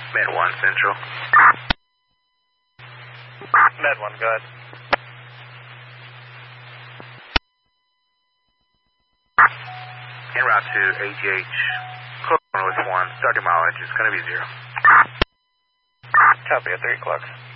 Med 1 Central. Med 1, go ahead. En route to AGH, close with 1, starting mileage is going to be 0. Copy at 3 o'clock.